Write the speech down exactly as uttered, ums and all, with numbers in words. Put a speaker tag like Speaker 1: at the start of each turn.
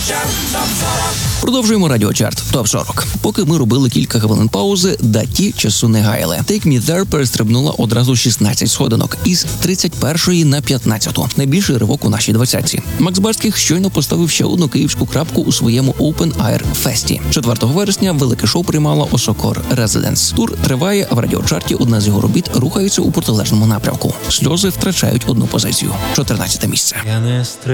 Speaker 1: Продовжуємо радіочарт топ сорок. Поки ми робили кілька хвилин паузи, даті часу не гаяли. Take Me There перестрибнула одразу шістнадцять сходинок із тридцять першої на п'ятнадцяту. Найбільший ривок у нашій двадцятці. Макс Барських щойно поставив ще одну київську крапку у своєму Open Air Фесті. четвертого вересня велике шоу приймала Осокор Residence. Тур триває, в радіочарті одна з його робіт рухається у протилежному напрямку. Сльози втрачають одну позицію. чотирнадцяте місце.